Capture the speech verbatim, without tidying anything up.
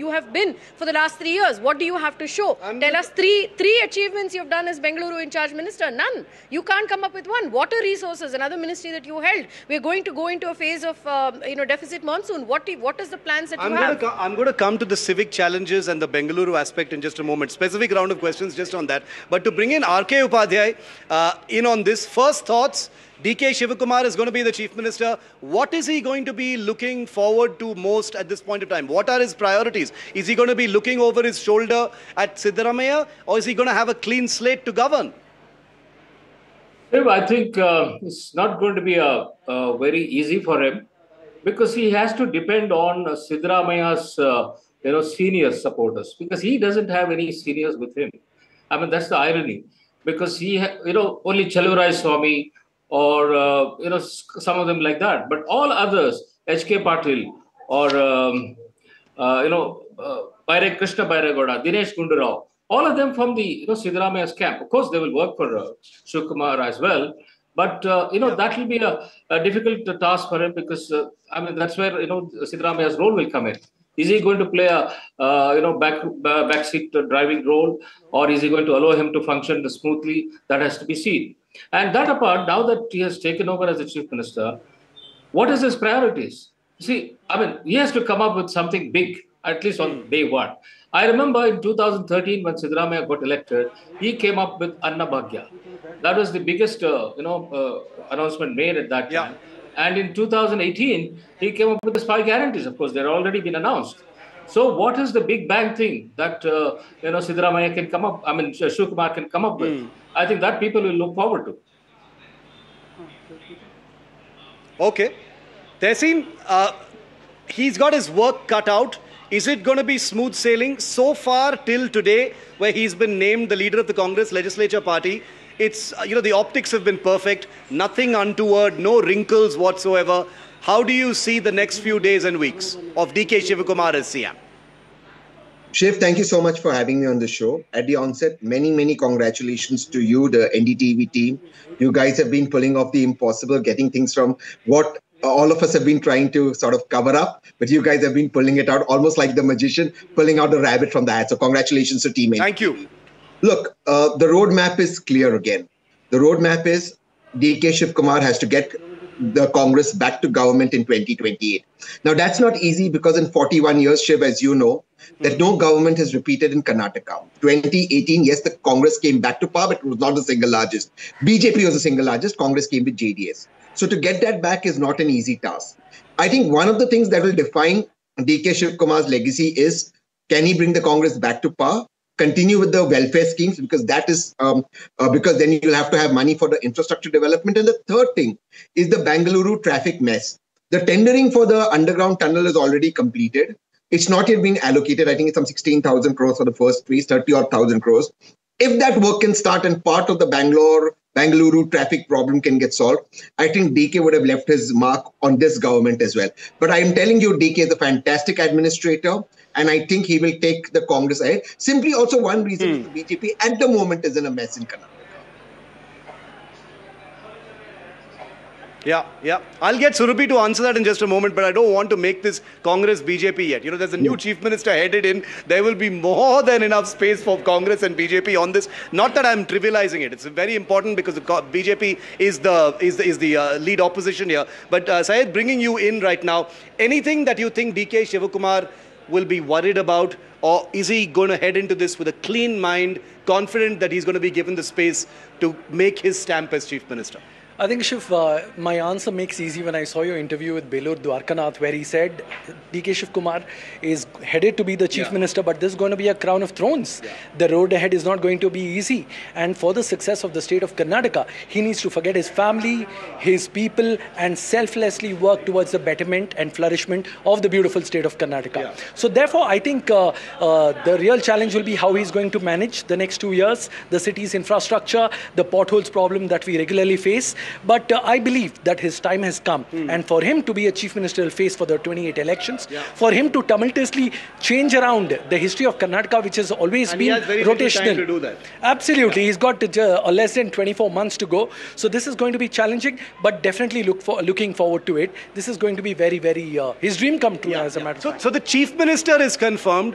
you have been for the last three years. What do you have to show? I'm Tell us three three achievements you've done as Bengaluru in charge minister. None. You can't come up with one. Water resources, another ministry that you held. We're going to go into a phase of uh, you know deficit monsoon. What what is the plans that I'm you going have? to I'm going to come to the civic challenges and the Bengaluru aspect in just a moment. Specific round of questions just on that. But to bring in R K Upadhyay uh, in on this, first thoughts. D K Shivakumar is going to be the Chief Minister. What is he going to be looking forward to most at this point of time? What are his priorities? Is he going to be looking over his shoulder at Siddaramaiah, or is he going to have a clean slate to govern? I think uh, it's not going to be a, a very easy for him, because he has to depend on uh, Siddaramaiah's uh, you know, senior supporters, because he doesn't have any seniors with him. I mean, that's the irony, because he, you know, only Chellurai Swamy, or, uh, you know, some of them like that. But all others, H K Patil, or, um, uh, you know, uh, Krishna Bairegowda, Dinesh Gundurao, all of them from the, you know, Siddaramaiah's camp. Of course, they will work for uh, Shivakumar as well. But, uh, you know, yeah. that will be a, a difficult task for him, because, uh, I mean, that's where, you know, Siddaramaiah's role will come in. Is he going to play a, uh, you know, back, uh, backseat driving role, or is he going to allow him to function smoothly? That has to be seen. And that apart, now that he has taken over as the Chief Minister, what is his priorities? See, I mean, he has to come up with something big, at least on day one. I remember in two thousand thirteen, when Siddaramaiah got elected, he came up with Anna Bhagya. That was the biggest, uh, you know, uh, announcement made at that time. Yeah. And in two thousand eighteen, he came up with the five guarantees. Of course, they're already been announced. So what is the big bang thing that, uh, you know, Siddaramaiah can come up, I mean, Shivakumar can come up with? Mm. I think that people will look forward to. Okay. Tehseen, uh, he's got his work cut out. Is it going to be smooth sailing? So far till today, where he's been named the leader of the Congress Legislature Party, it's, uh, you know, the optics have been perfect. Nothing untoward, no wrinkles whatsoever. How do you see the next few days and weeks of D K Shivakumar as C M? Shiv, thank you so much for having me on the show. At the onset, many, many congratulations to you, the N D T V team. You guys have been pulling off the impossible, getting things from what all of us have been trying to sort of cover up, but you guys have been pulling it out almost like the magician, pulling out the rabbit from the hat. So congratulations to Team N D T V. Thank you. Look, uh, the roadmap is clear again. The roadmap is D K Shivakumar has to get the Congress back to government in twenty twenty-eight. Now, that's not easy, because in forty-one years, Shiv, as you know, that no government has repeated in Karnataka. twenty eighteen, yes, the Congress came back to power, but it was not the single largest. B J P was the single largest. Congress came with J D S. So to get that back is not an easy task. I think one of the things that will define D K Shivakumar's legacy is, can he bring the Congress back to power? Continue with the welfare schemes, because that is um, uh, because then you'll have to have money for the infrastructure development. And the third thing is the Bengaluru traffic mess. The tendering for the underground tunnel is already completed. It's not yet been allocated. I think it's some sixteen thousand crores for the first phase, thirty odd thousand crores. If that work can start and part of the Bangalore, Bengaluru traffic problem can get solved, I think D K would have left his mark on this government as well. But I am telling you, D K is a fantastic administrator, and I think he will take the Congress ahead. Simply also one reason hmm. is the B J P at the moment is in a mess in Karnataka. Yeah, yeah. I'll get Surabhi to answer that in just a moment, but I don't want to make this Congress B J P yet. You know, there's a new Chief Minister headed in. There will be more than enough space for Congress and B J P on this. Not that I'm trivializing it. It's very important, because the B J P is the is the, is the uh, lead opposition here. But uh, Syed, bringing you in right now, anything that you think D K Shivakumar will be worried about, or is he going to head into this with a clean mind, confident that he's going to be given the space to make his stamp as Chief Minister? I think, Shiv, uh, my answer makes easy when I saw your interview with Belur Dwarkanath, where he said D K Shivakumar is headed to be the Chief yeah. Minister, but this is going to be a crown of thorns. Yeah. The road ahead is not going to be easy. And for the success of the state of Karnataka, he needs to forget his family, his people, and selflessly work towards the betterment and flourishment of the beautiful state of Karnataka. Yeah. So therefore, I think uh, uh, the real challenge will be how he's going to manage the next two years, the city's infrastructure, the potholes problem that we regularly face. But uh, I believe that his time has come. Mm. And for him to be a chief ministerial face for the twenty-eight elections, yeah. for him to tumultuously change around the history of Karnataka, which has always and been he has very rotational. Time to do that. Absolutely. Yeah. He's got uh, less than twenty-four months to go. So this is going to be challenging, but definitely look for looking forward to it. This is going to be very, very, uh, his dream come true, yeah, as a yeah. matter of so, fact. So the chief minister is confirmed.